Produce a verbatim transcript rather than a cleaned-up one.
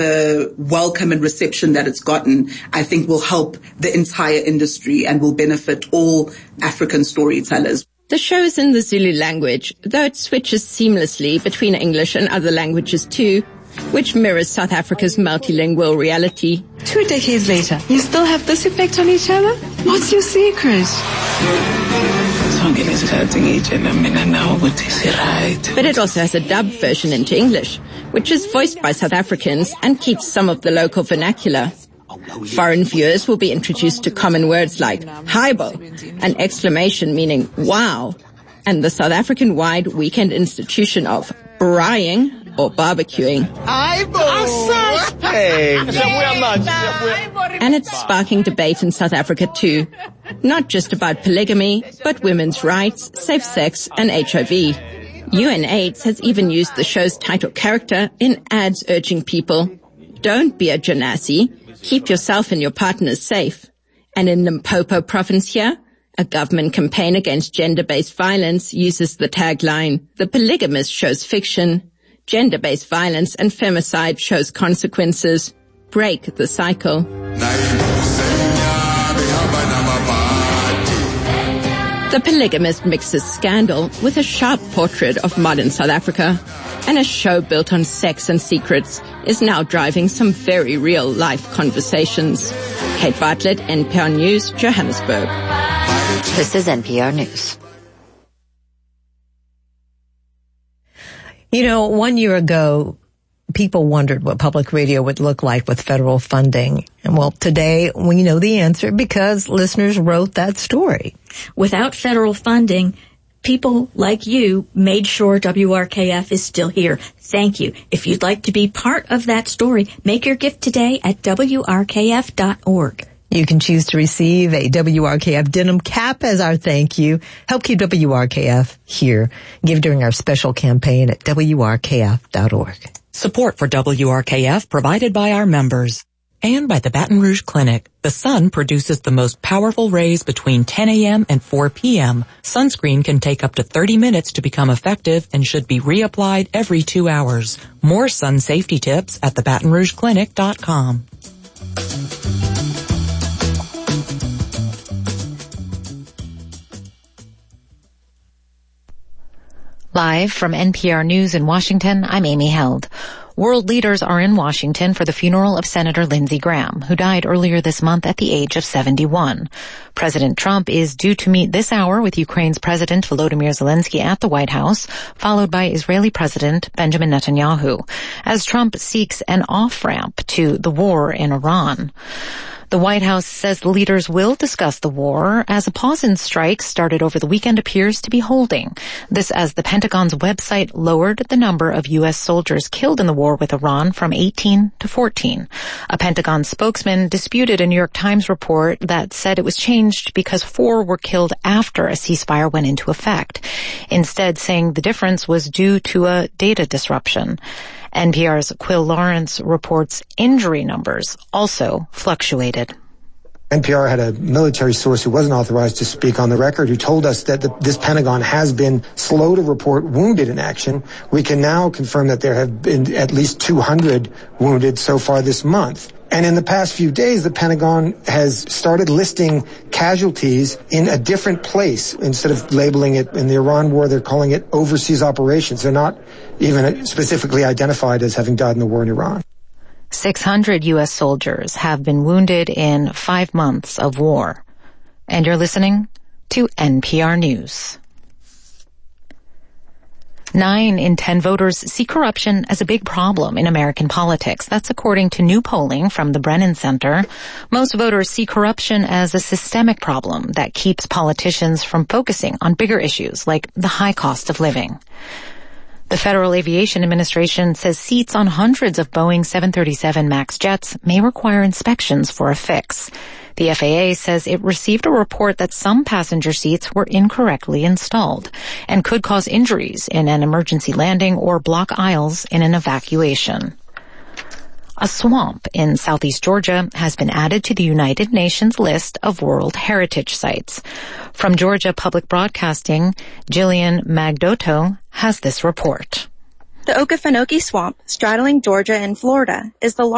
The welcome and reception that it's gotten, I think, will help the entire industry and will benefit all African storytellers. The show is in the Zulu language, though it switches seamlessly between English and other languages too, which mirrors South Africa's multilingual reality. Two decades later, you still have this effect on each other? What's your secret? But it also has a dubbed version into English, which is voiced by South Africans and keeps some of the local vernacular. Foreign viewers will be introduced to common words like "Haibo," an exclamation meaning "wow," and the South African-wide weekend institution of braaiing or barbecuing. And it's sparking debate in South Africa too, not just about polygamy, but women's rights, safe sex, and H I V. U N AIDS has even used the show's title character in ads urging people, don't be a Janassi, keep yourself and your partners safe. And in Limpopo province here, a government campaign against gender-based violence uses the tagline, the polygamist shows fiction, gender-based violence and femicide shows consequences. Break the cycle. The Polygamist mixes scandal with a sharp portrait of modern South Africa, and a show built on sex and secrets is now driving some very real-life conversations. Kate Bartlett, N P R News, Johannesburg. This is N P R News. You know, one year ago, people wondered what public radio would look like with federal funding. And well, today we know the answer because listeners wrote that story. Without federal funding, people like you made sure W R K F is still here. Thank you. If you'd like to be part of that story, make your gift today at W R K F dot org. You can choose to receive a W R K F denim cap as our thank you. Help keep W R K F here. Give during our special campaign at W R K F dot org. Support for W R K F provided by our members and by the Baton Rouge Clinic. The sun produces the most powerful rays between ten a.m. and four p.m. Sunscreen can take up to thirty minutes to become effective and should be reapplied every two hours. More sun safety tips at the baton rouge clinic dot com. Live from N P R News in Washington, I'm Amy Held. World leaders are in Washington for the funeral of Senator Lindsey Graham, who died earlier this month at the age of seventy-one. President Trump is due to meet this hour with Ukraine's President Volodymyr Zelensky at the White House, followed by Israeli President Benjamin Netanyahu, as Trump seeks an off-ramp to the war in Iran. The White House says the leaders will discuss the war as a pause in strikes started over the weekend appears to be holding. This as the Pentagon's website lowered the number of U S soldiers killed in the war with Iran from eighteen to fourteen. A Pentagon spokesman disputed a New York Times report that said it was changed because four were killed after a ceasefire went into effect, instead saying the difference was due to a data disruption. N P R's Quill Lawrence reports injury numbers also fluctuated. N P R had a military source who wasn't authorized to speak on the record who told us that the, this Pentagon has been slow to report wounded in action. We can now confirm that there have been at least two hundred wounded so far this month. And in the past few days, the Pentagon has started listing casualties in a different place. Instead of labeling it in the Iran war, they're calling it overseas operations. They're not even specifically identified as having died in the war in Iran. six hundred U S soldiers have been wounded in five months of war. And you're listening to N P R News. Nine in ten voters see corruption as a big problem in American politics. That's according to new polling from the Brennan Center. Most voters see corruption as a systemic problem that keeps politicians from focusing on bigger issues like the high cost of living. The Federal Aviation Administration says seats on hundreds of Boeing seven thirty-seven MAX jets may require inspections for a fix. The F A A says it received a report that some passenger seats were incorrectly installed and could cause injuries in an emergency landing or block aisles in an evacuation. A swamp in southeast Georgia has been added to the United Nations list of World Heritage Sites. From Georgia Public Broadcasting, Jillian Magdoto has this report. The Okefenokee Swamp, straddling Georgia and Florida, is the largest